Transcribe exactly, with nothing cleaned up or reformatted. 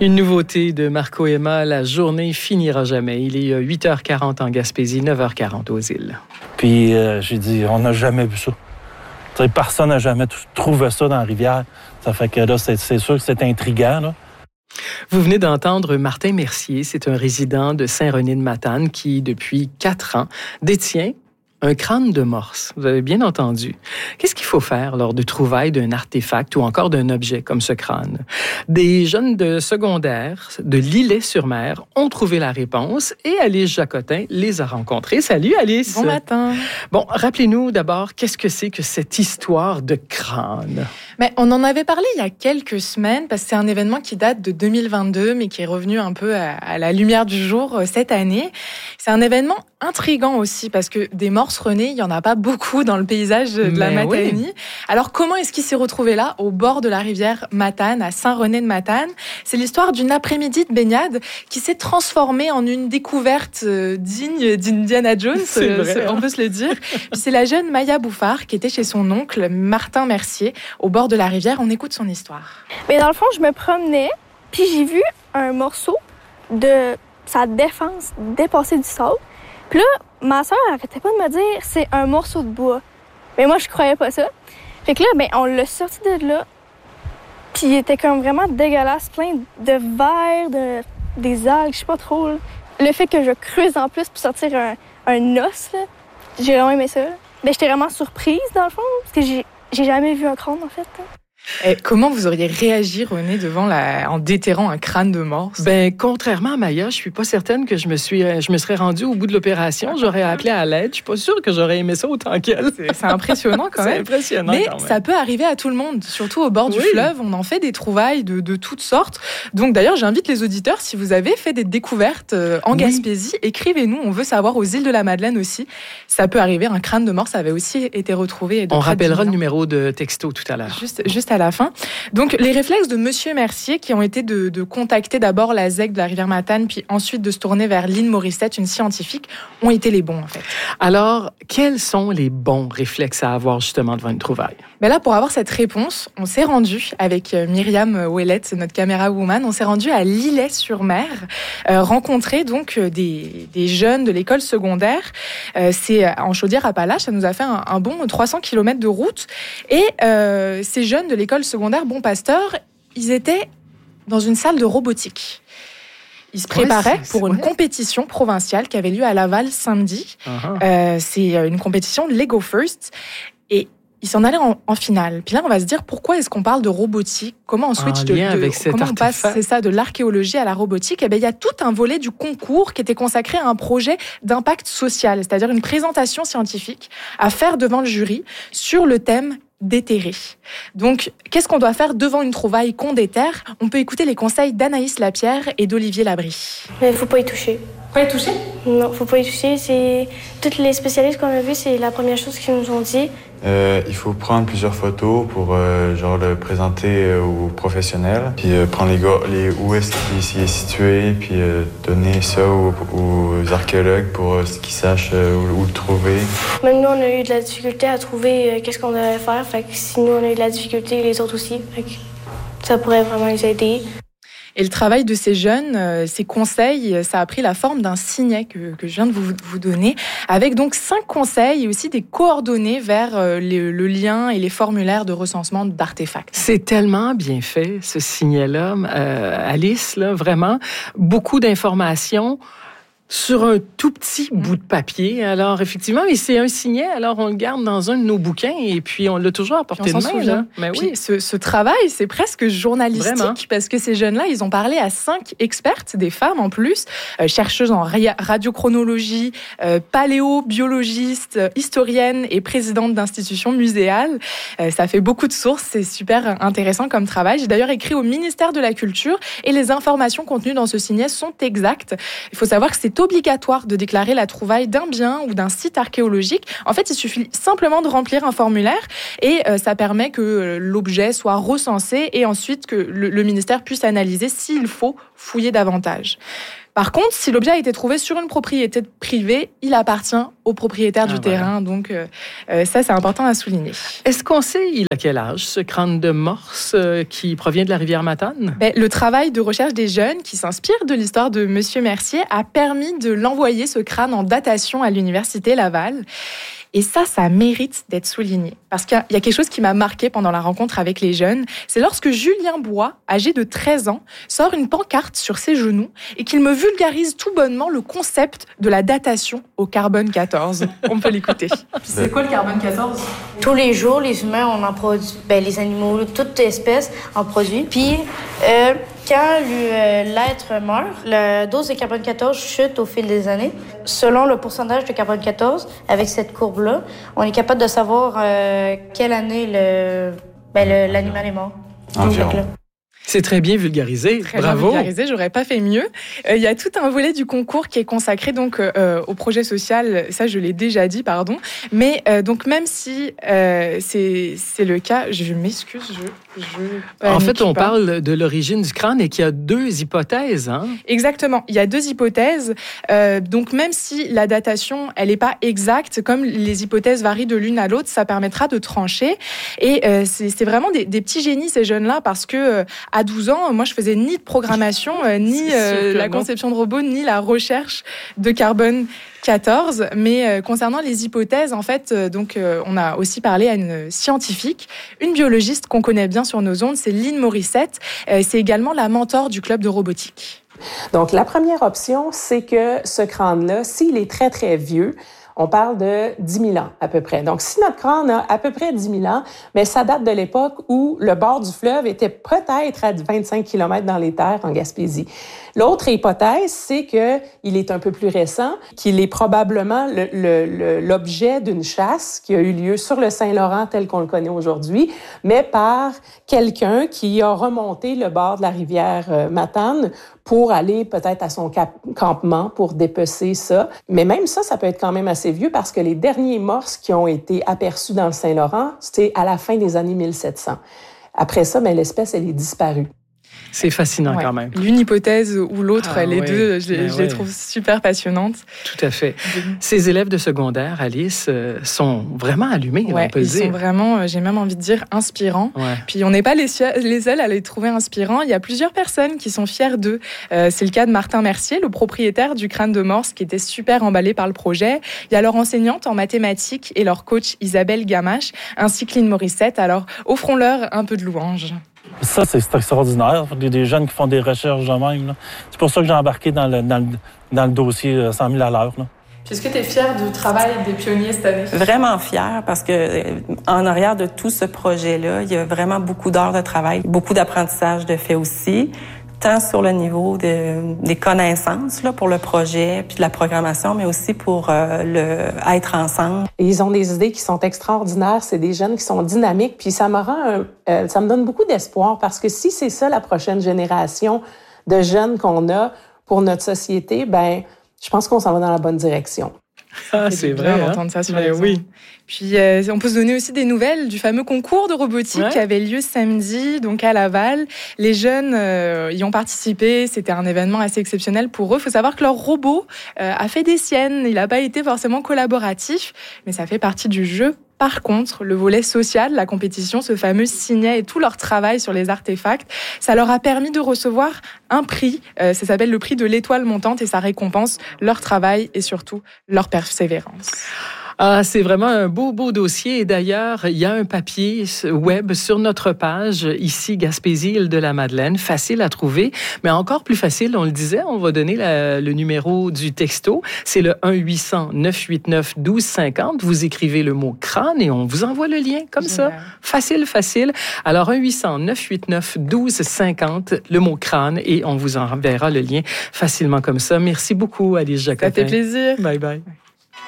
Une nouveauté de Marco Emma, la journée finira jamais. Il est huit heures quarante en Gaspésie, neuf heures quarante aux îles. Puis euh, j'ai dit, on n'a jamais vu ça. T'sais, personne n'a jamais t- trouvé ça dans la rivière. Ça fait que là, c'est, c'est sûr que c'est intriguant, là. Vous venez d'entendre Martin Mercier, c'est un résident de Saint-René-de-Matane qui, depuis quatre ans, détient un crâne de morse. Vous avez bien entendu. Qu'est-ce qu'il faut faire lors de trouvailles d'un artefact ou encore d'un objet comme ce crâne? Des jeunes de secondaire de L'Îlet-sur-Mer ont trouvé la réponse et Alice Jacotin les a rencontrés. Salut Alice! Bon matin! Bon, rappelez-nous d'abord, qu'est-ce que c'est que cette histoire de crâne? Mais on en avait parlé il y a quelques semaines parce que c'est un événement qui date de deux mille vingt-deux mais qui est revenu un peu à, à la lumière du jour euh, cette année. C'est un événement intriguant aussi parce que des morses renés, il n'y en a pas beaucoup dans le paysage de la Mais Matanie. oui. Alors comment est-ce qu'il s'est retrouvé là, au bord de la rivière Matane, à Saint-René-de-Matane? C'est l'histoire d'une après-midi de baignade qui s'est transformée en une découverte euh, digne d'Indiana Jones, C'est vrai, on hein? peut se le dire. Puis c'est la jeune Maya Bouffard qui était chez son oncle Martin Mercier, au bord de la rivière. On écoute son histoire. Mais dans le fond, je me promenais, puis j'ai vu un morceau de sa défense dépasser du sable. Puis là, ma soeur arrêtait pas de me dire c'est un morceau de bois. Mais moi, je croyais pas ça. Fait que là, ben, on l'a sorti de là, puis il était comme vraiment dégueulasse, plein de vers, de, des algues, je sais pas trop. Là. Le fait que je creuse en plus pour sortir un, un os, là, j'ai vraiment aimé ça. Ben, j'étais vraiment surprise, dans le fond, parce que j'ai, j'ai jamais vu un crâne, en fait. Là. Et comment vous auriez réagi, René, devant la... en déterrant un crâne de morse? Ben, contrairement à Maya, je suis pas certaine que je me suis, je me serais rendue au bout de l'opération. J'aurais appelé à l'aide. Je suis pas sûre que j'aurais aimé ça autant qu'elle. C'est, c'est impressionnant quand même. C'est impressionnant Mais quand même. ça peut arriver à tout le monde, surtout au bord du Oui. fleuve. On en fait des trouvailles de, de toutes sortes. Donc d'ailleurs, j'invite les auditeurs, si vous avez fait des découvertes euh, en Oui. Gaspésie, écrivez-nous. On veut savoir aux îles de la Madeleine aussi. Ça peut arriver. Un crâne de morse avait aussi été retrouvé. de On près de rappellera dix le mille ans. numéro de texto tout à l'heure. Juste, juste à la fin. Donc, les réflexes de Monsieur Mercier, qui ont été de, de contacter d'abord la Z E C de la rivière Matane, puis ensuite de se tourner vers Lynn Morissette, une scientifique, ont été les bons, en fait. Alors, quels sont les bons réflexes à avoir justement devant une trouvaille? Mais là, pour avoir cette réponse, on s'est rendu avec Myriam Ouellette, notre caméra woman, on s'est rendu à L'Îlet-sur-Mer, euh, rencontrer donc des, des jeunes de l'école secondaire. Euh, c'est en Chaudière-Appalaches, ça nous a fait un, un bon trois cents kilomètres de route. Et euh, ces jeunes de l'école secondaire Bon Pasteur, ils étaient dans une salle de robotique. Ils se préparaient Ouais, c'est, pour c'est, une ouais. compétition provinciale qui avait lieu à Laval samedi. Uh-huh. Euh, c'est une compétition Lego First. Et ils s'en allaient en, en finale. Puis là, on va se dire, pourquoi est-ce qu'on parle de robotique? Comment on switch En de, lien de avec cet comment on passe, artefact. c'est ça, de l'archéologie à la robotique? Eh bien, il y a tout un volet du concours qui était consacré à un projet d'impact social, c'est-à-dire une présentation scientifique à faire devant le jury sur le thème déterrer. Donc, qu'est-ce qu'on doit faire devant une trouvaille qu'on déterre? On peut écouter les conseils d'Anaïs Lapierre et d'Olivier Labrie. Mais il faut pas y toucher. Pas y toucher? Non, faut pas y toucher. C'est... Toutes les spécialistes qu'on a vus, c'est la première chose qu'ils nous ont dit. Euh, il faut prendre plusieurs photos pour euh, genre le présenter euh, aux professionnels, puis euh, prendre les, gars, les où est-ce qu'il est situé, puis euh, donner ça aux, aux archéologues pour euh, qu'ils sachent euh, où, où le trouver. Même nous, on a eu de la difficulté à trouver euh, qu'est-ce qu'on devait faire. Fait que si nous, on a eu de la difficulté, les autres aussi. Fait que ça pourrait vraiment les aider. Et le travail de ces jeunes, euh, ces conseils, ça a pris la forme d'un signet que, que je viens de vous, vous donner, avec donc cinq conseils et aussi des coordonnées vers euh, le, le lien et les formulaires de recensement d'artefacts. C'est tellement bien fait, ce signet-là, euh, Alice, là, vraiment. Beaucoup d'informations sur un tout petit bout de papier. Alors, effectivement, mais c'est un signet, alors on le garde dans un de nos bouquins et puis on l'a toujours à portée Puis on de s'en main. souvient. Là. Mais Puis oui. ce, ce travail, c'est presque journalistique. Vraiment. Parce que ces jeunes-là, ils ont parlé à cinq expertes, des femmes en plus, euh, chercheuses en ra- radiochronologie, euh, paléobiologistes, euh, historiennes et présidentes d'institutions muséales. Euh, ça fait beaucoup de sources, c'est super intéressant comme travail. J'ai d'ailleurs écrit au ministère de la Culture et les informations contenues dans ce signet sont exactes. Il faut savoir que c'est obligatoire de déclarer la trouvaille d'un bien ou d'un site archéologique. En fait, il suffit simplement de remplir un formulaire et euh, ça permet que euh, l'objet soit recensé et ensuite que le, le ministère puisse analyser s'il faut fouiller davantage. Par contre, si l'objet a été trouvé sur une propriété privée, il appartient au propriétaire du ah, voilà. terrain. Donc euh, euh, ça, c'est important à souligner. Est-ce qu'on sait, il a quel âge, ce crâne de morse euh, qui provient de la rivière Matane? Ben, le travail de recherche des jeunes qui s'inspire de l'histoire de Monsieur Mercier a permis de l'envoyer, ce crâne, en datation à l'Université Laval. Et ça, ça mérite d'être souligné. Parce qu'il y a quelque chose qui m'a marqué pendant la rencontre avec les jeunes. C'est lorsque Julien Bois, âgé de treize ans, sort une pancarte sur ses genoux et qu'il me vulgarise tout bonnement le concept de la datation au carbone quatorze. On peut l'écouter. C'est quoi le carbone quatorze? Tous les jours, les humains, on en produit, ben, les animaux, toute espèce en produit. Puis, euh, quand le, l'être meurt, la dose de carbone quatorze chute au fil des années. Selon le pourcentage de carbone quatorze, avec cette courbe-là, on est capable de savoir euh, quelle année le, ben, le, l'animal est mort. Environ. C'est très bien vulgarisé. Très Bravo. bien vulgarisé, j'aurais pas fait mieux. Il euh, y a tout un volet du concours qui est consacré donc euh, au projet social. Ça, je l'ai déjà dit, pardon. Mais euh, donc même si euh, c'est c'est le cas, je m'excuse, je je. En fait, on pas. parle de l'origine du crâne et qu'il y a deux hypothèses, hein? Exactement. Il y a deux hypothèses. Euh, donc même si la datation, elle n'est pas exacte, comme les hypothèses varient de l'une à l'autre, ça permettra de trancher. Et euh, c'est, c'est vraiment des, des petits génies ces jeunes-là, parce que euh, à douze ans, moi, je faisais ni de programmation, euh, ni euh, la conception de robots, ni la recherche de carbone quatorze. Mais euh, concernant les hypothèses, en fait, euh, donc, euh, on a aussi parlé à une scientifique, une biologiste qu'on connaît bien sur nos ondes, c'est Lynn Morissette. Euh, c'est également la mentor du club de robotique. Donc, la première option, c'est que ce crâne-là, s'il est très, très vieux, on parle de dix mille ans à peu près. Donc, si notre crâne a à peu près dix mille ans, mais ça date de l'époque où le bord du fleuve était peut-être à vingt-cinq kilomètres dans les terres en Gaspésie. L'autre hypothèse, c'est qu'il est un peu plus récent, qu'il est probablement le, le, le, l'objet d'une chasse qui a eu lieu sur le Saint-Laurent tel qu'on le connaît aujourd'hui, mais par quelqu'un qui a remonté le bord de la rivière euh, Matane pour aller peut-être à son cap- campement pour dépecer ça. Mais même ça, ça peut être quand même assez vieux parce que les derniers morses qui ont été aperçus dans le Saint-Laurent, c'était à la fin des années mille sept cents. Après ça, ben, l'espèce, elle est disparue. C'est fascinant Ouais. quand même. L'une hypothèse ou l'autre, Ah, les oui. deux, je, Ben je les oui. trouve super passionnantes. Tout à fait. Ces élèves de secondaire, Alice, euh, sont vraiment allumés, Ouais, on peut ils le dire. sont vraiment, j'ai même envie de dire, inspirants. Ouais. Puis on n'est pas les, les seuls à les trouver inspirants. Il y a plusieurs personnes qui sont fières d'eux. Euh, c'est le cas de Martin Mercier, le propriétaire du crâne de morse, qui était super emballé par le projet. Il y a leur enseignante en mathématiques et leur coach Isabelle Gamache, ainsi que Lynn Morissette. Alors offrons-leur un peu de louange. Ça, c'est, c'est extraordinaire. Il y a des jeunes qui font des recherches de même. Là. C'est pour ça que j'ai embarqué dans le, dans le, dans le dossier cent mille à l'heure. Là. Puis est-ce que tu es fière du travail des pionniers cette année? Vraiment fière parce que en arrière de tout ce projet-là, il y a vraiment beaucoup d'heures de travail, beaucoup d'apprentissage de fait aussi, tant sur le niveau de, des connaissances là, pour le projet puis de la programmation, mais aussi pour euh, le être ensemble. Et ils ont des idées qui sont extraordinaires. C'est des jeunes qui sont dynamiques. Puis ça me rend, un, euh, ça me donne beaucoup d'espoir parce que si c'est ça la prochaine génération de jeunes qu'on a pour notre société, ben, je pense qu'on s'en va dans la bonne direction. Ah, c'est vrai, hein? d'entendre ça sur Mais les ondes. oui. Puis euh, on peut se donner aussi des nouvelles du fameux concours de robotique Ouais. qui avait lieu samedi, donc à Laval. Les jeunes euh, y ont participé. C'était un événement assez exceptionnel pour eux. Il faut savoir que leur robot euh, a fait des siennes. Il n'a pas été forcément collaboratif, mais ça fait partie du jeu. Par contre, le volet social, la compétition, ce fameux signet et tout leur travail sur les artefacts, ça leur a permis de recevoir un prix. Euh, ça s'appelle le prix de l'étoile montante et ça récompense leur travail et surtout leur persévérance. Ah, c'est vraiment un beau, beau dossier. Et d'ailleurs, il y a un papier web sur notre page, ici, Gaspésie, Île-de-la-Madeleine, facile à trouver, mais encore plus facile, on le disait, on va donner la, le numéro du texto. C'est le un huit cents neuf cent quatre-vingt-neuf douze cinquante. Vous écrivez le mot crâne et on vous envoie le lien, comme Génial. ça. Facile, facile. Alors, un huit cents neuf cent quatre-vingt-neuf douze cinquante, le mot crâne, et on vous enverra le lien facilement comme ça. Merci beaucoup, Alice Jacotin. Ça fait plaisir. Bye bye.